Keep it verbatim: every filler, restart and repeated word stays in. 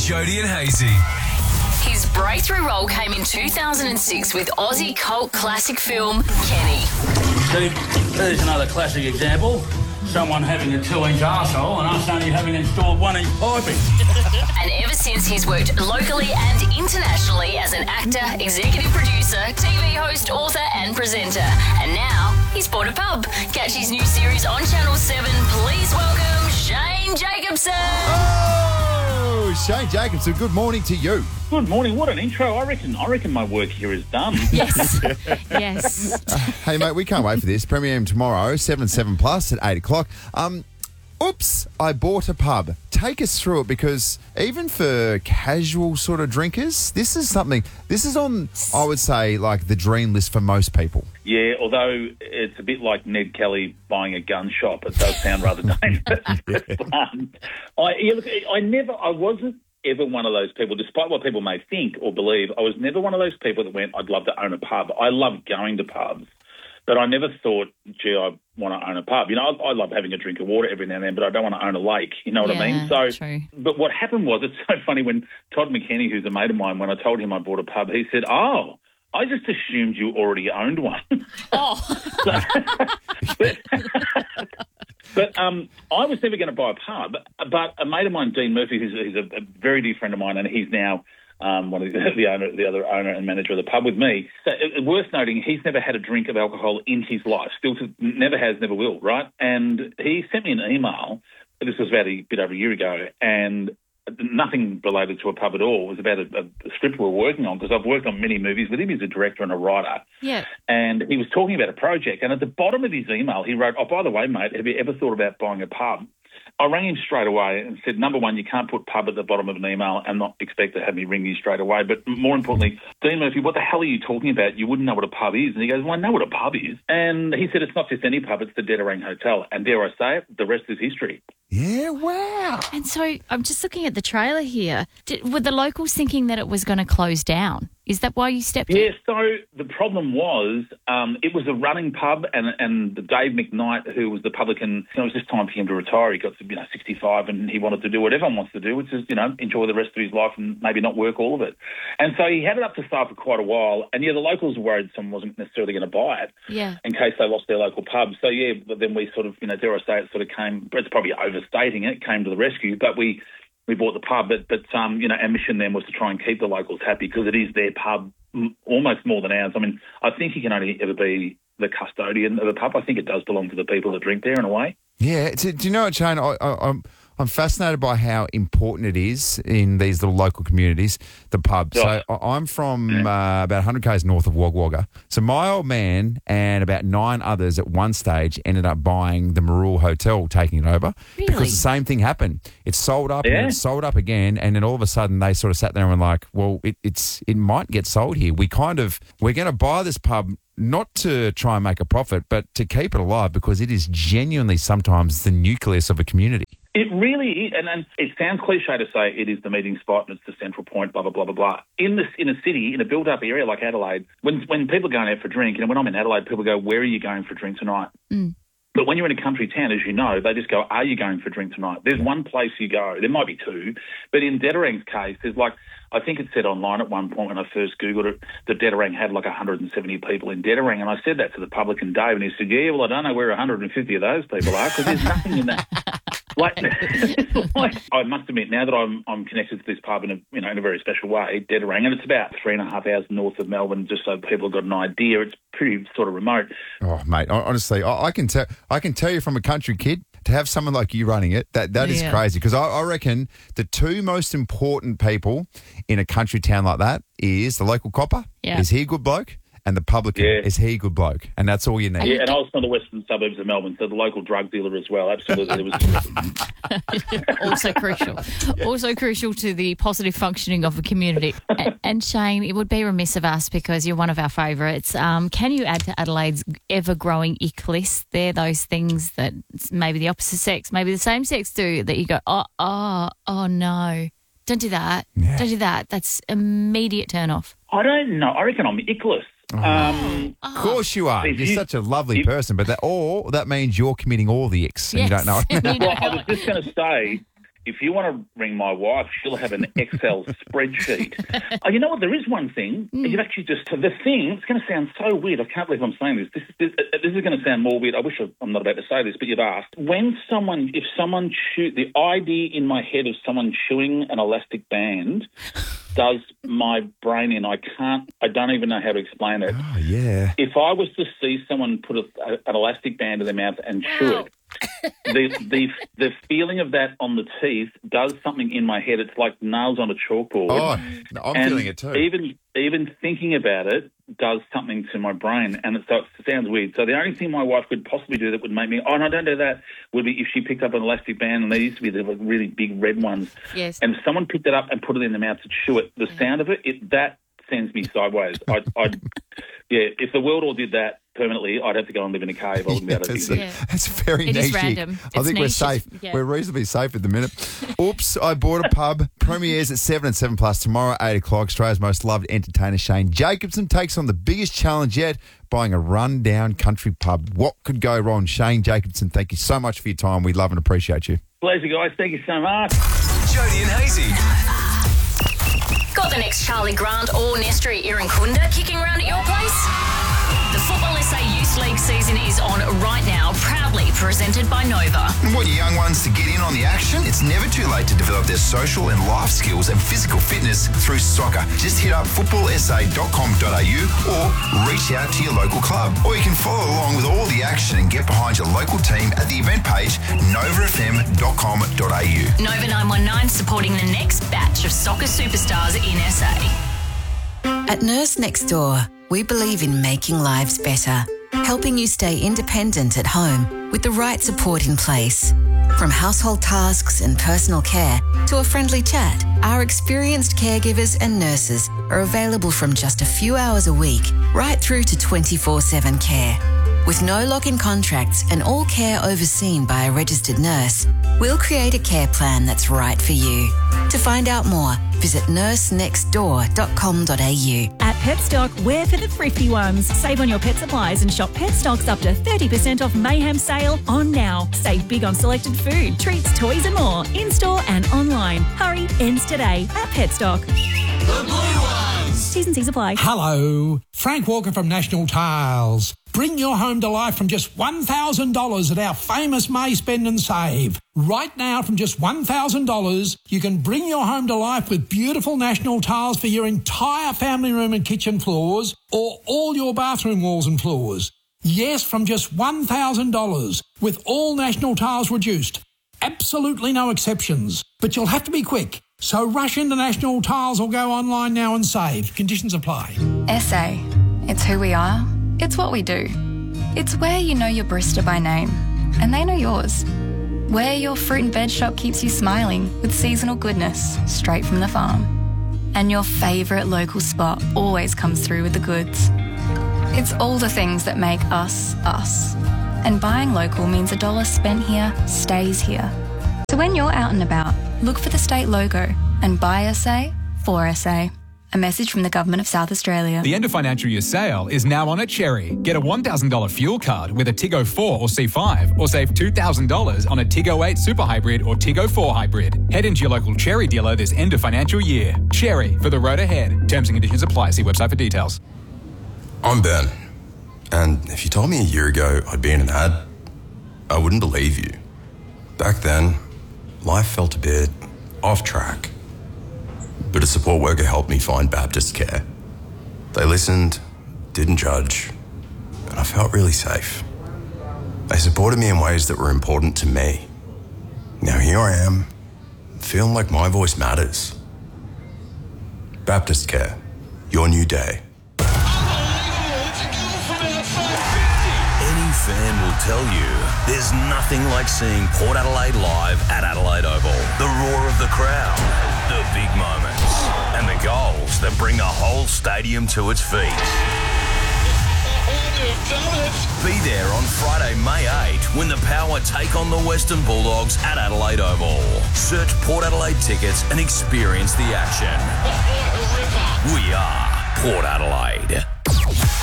Jody and Hazy. His breakthrough role came in two thousand six with Aussie cult classic film Kenny. See, there's another classic example. Someone having a two-inch arsehole and us only having installed one-inch piping. And ever since, he's worked locally and internationally as an actor, executive producer, T V host, author and presenter. And now he's bought a pub. Catch his new series on Channel seven. Please welcome Shane Jacobson. Oh, Shane Jacobson, good morning to you. Good morning. What an intro. I reckon I reckon my work here is done. Yes. yes. Uh, hey, mate, we can't wait for this. Premiere tomorrow, seven and seven plus at eight o'clock. Um, oops, I bought a pub. Take us through it, because even for casual sort of drinkers, this is something, this is on, I would say, like the dream list for most people. Yeah, although it's a bit like Ned Kelly buying a gun shop. It does sound rather dangerous. um, I, yeah, look, I never, I wasn't ever one of those people, despite what people may think or believe, I was never one of those people that went, I'd love to own a pub. I love going to pubs, but I never thought, gee, I want to own a pub. You know, I, I love having a drink of water every now and then, but I don't want to own a lake. You know what yeah, I mean? So, true. But what happened was, it's so funny, when Todd McKenny, who's a mate of mine, when I told him I bought a pub, he said, oh, I just assumed you already owned one. Oh. so, but, But um, I was never going to buy a pub, but a mate of mine, Dean Murphy, who's, who's a, a very dear friend of mine, and he's now um, one of the, the owner, the other owner and manager of the pub with me. So it, worth noting, he's never had a drink of alcohol in his life. Still, to, never has, never will. Right? And he sent me an email. This was about a bit over a year ago, and nothing related to a pub at all. It was about a, a script we were working on, because I've worked on many movies with him. He's a director and a writer. Yeah. And he was talking about a project, and at the bottom of his email, he wrote, oh, by the way, mate, have you ever thought about buying a pub? I rang him straight away and said, number one, you can't put pub at the bottom of an email and not expect to have me ring you straight away. But more importantly, Dean Murphy, what the hell are you talking about? You wouldn't know what a pub is. And he goes, well, I know what a pub is. And he said, it's not just any pub, it's the Dedarang Hotel. And dare I say it, the rest is history. Yeah, wow. And so I'm just looking at the trailer here. Did, were the locals thinking that it was going to close down? Is that why you stepped in? Yeah, so the problem was um, it was a running pub, and and Dave McKnight, who was the publican, you know, it was just time for him to retire. He got to, you know, sixty-five, and he wanted to do what everyone wants to do, which is, you know, enjoy the rest of his life and maybe not work all of it. And so he had it up to sale for quite a while, and, yeah, the locals were worried someone wasn't necessarily going to buy it Yeah. in case they lost their local pub. So, yeah, but then we sort of, you know, dare I say it, sort of came, it's probably overstating it, came to the rescue, but we... We bought the pub, but, but um, you know, our mission then was to try and keep the locals happy, because it is their pub m- almost more than ours. I mean, I think you can only ever be the custodian of the pub. I think it does belong to the people that drink there in a way. Yeah. Do, do you know what, Shane? I, I, I'm I'm fascinated by how important it is in these little local communities, the pub. Yeah. So I- I'm from uh, about one hundred kays north of Wagga Wagga. So my old man and about nine others at one stage ended up buying the Marul Hotel, taking it over. Really? Because the same thing happened. It sold up Yeah. and it sold up again, and then all of a sudden they sort of sat there and were like, well, it, it's it might get sold here. We kind of, we're going to buy this pub not to try and make a profit, but to keep it alive, because it is genuinely sometimes the nucleus of a community. It really is, and, and it sounds cliche to say it is the meeting spot and it's the central point, blah, blah, blah, blah, blah. In this, in a city, in a built-up area like Adelaide, when when people are going out for a drink, and when I'm in Adelaide, people go, where are you going for a drink tonight? Mm. But when you're in a country town, as you know, they just go, are you going for a drink tonight? There's one place you go. There might be two. But in Dedarang's case, there's like, I think it said online at one point when I first Googled it, that Dedarang had like one hundred seventy people in Dedarang. And I said that to the publican Dave, and he said, yeah, well, I don't know where one hundred fifty of those people are, because there's nothing in that. Like, like, I must admit, now that I'm I'm connected to this pub in a you know in a very special way, Dedarang, and it's about three and a half hours north of Melbourne, just so people have got an idea. It's pretty sort of remote. Oh, mate, honestly, I, I can tell. I can tell you from a country kid, to have someone like you running it, that that is Yeah. crazy. Because I, I reckon the two most important people in a country town like that is the local copper. Yeah. Is he a good bloke? And the publican, Yeah. is he a good bloke? And that's all you need. Yeah, and I was from the western suburbs of Melbourne, so the local drug dealer as well. Absolutely, it was. Also crucial. Also crucial to the positive functioning of a community. And, and Shane, it would be remiss of us, because you're one of our favourites. Um, can you add to Adelaide's ever-growing ick list? They're those things that maybe the opposite sex, maybe the same sex do, that you go, oh, oh, oh no. Don't do that. Yeah. Don't do that. That's immediate turn off. I don't know. I reckon I'm ickless. Um, Of course you are. If You're you- such a lovely if- person, but that or that means you're committing all the icks and you don't know it. You well, don't I know was it. just going to say, if you want to ring my wife, she'll have an Excel spreadsheet. Oh, you know what? There is one thing. Mm. You've actually just the thing. It's going to sound so weird. I can't believe I'm saying this. This is this, this is going to sound more weird. I wish I'm not about to say this, but you've asked. When someone, if someone chew, the idea in my head of someone chewing an elastic band does my brain in. I can't. I don't even know how to explain it. Oh yeah. If I was to see someone put a, a, an elastic band in their mouth and chew Wow. it. the the the feeling of that on the teeth does something in my head. It's like nails on a chalkboard. Oh, no, I'm and feeling it too. Even even thinking about it does something to my brain, and it, so it sounds weird. So the only thing my wife could possibly do that would make me, oh no, don't do that, would be if she picked up an elastic band, and there used to be the like, really big red ones. Yes. And if someone picked it up and put it in their mouth to chew it, the sound of it, it that sends me sideways. I'd, I'd yeah, if the world all did that permanently, I'd have to go and live in a cave. I wouldn't be able to do That's, that. Yeah. that's very It is niche. random. I It's think we're niche. safe. Yeah. We're reasonably safe at the minute. Oops, I bought a pub. Premieres at seven and seven plus tomorrow, eight o'clock. Australia's most loved entertainer Shane Jacobson takes on the biggest challenge yet, buying a rundown country pub. What could go wrong? Shane Jacobson, thank you so much for your time. We love and appreciate you. Pleasure, guys. Thank you so much. Jody and Hazy. Got the next Charlie Grant or Nestri Irankunda kicking around at your place? The Football S A Youth League season is on right now, proudly presented by Nova. Want your young ones to get in on the action? It's never too late to develop their social and life skills and physical fitness through soccer. Just hit up football s a dot com dot a u or reach out to your local club. Or you can follow along with all the action and get behind your local team at the event page, nova f m dot com dot a u. Nova nine one nine supporting the next batch of soccer superstars in S A. At Nurse Next Door, we believe in making lives better, helping you stay independent at home with the right support in place. From household tasks and personal care to a friendly chat, our experienced caregivers and nurses are available from just a few hours a week right through to twenty-four seven care. With no lock-in contracts and all care overseen by a registered nurse, we'll create a care plan that's right for you. To find out more, visit nurse next door dot com dot a u. At Petstock, we're for the thrifty ones. Save on your pet supplies and shop Petstock's up to thirty percent off Mayhem sale on now. Save big on selected food, treats, toys and more, in-store and online. Hurry, ends today at Petstock. The Blue Ones. T's and C's apply. Hello, Frank Walker from National Tiles. Bring your home to life from just one thousand dollars at our famous May Spend and Save. Right now, from just one thousand dollars, you can bring your home to life with beautiful National Tiles for your entire family room and kitchen floors or all your bathroom walls and floors. Yes, from just one thousand dollars, with all National Tiles reduced. Absolutely no exceptions. But you'll have to be quick. So rush into National Tiles or go online now and save. Conditions apply. S A. It's who we are. It's what we do. It's where you know your barista by name, and they know yours. Where your fruit and veg shop keeps you smiling with seasonal goodness straight from the farm. And your favourite local spot always comes through with the goods. It's all the things that make us, us. And buying local means a dollar spent here stays here. So when you're out and about, look for the state logo and buy S A for S A. A message from the Government of South Australia. The end of financial year sale is now on at Cherry. Get a one thousand dollars fuel card with a Tiggo four or C five, or save two thousand dollars on a Tiggo eight Super Hybrid or Tiggo four Hybrid. Head into your local Cherry dealer this end of financial year. Cherry, for the road ahead. Terms and conditions apply. See website for details. I'm Ben, and if you told me a year ago I'd be in an ad, I wouldn't believe you. Back then, life felt a bit off track. But a support worker helped me find Baptist Care. They listened, didn't judge, and I felt really safe. They supported me in ways that were important to me. Now here I am, feeling like my voice matters. Baptist Care, your new day. Any fan will tell you there's nothing like seeing Port Adelaide live at Adelaide Oval. The roar of the crowd, the big moments, and the goals that bring the whole stadium to its feet. Be there on Friday, May eighth, when the Power take on the Western Bulldogs at Adelaide Oval. Search Port Adelaide tickets and experience the action. We are Port Adelaide.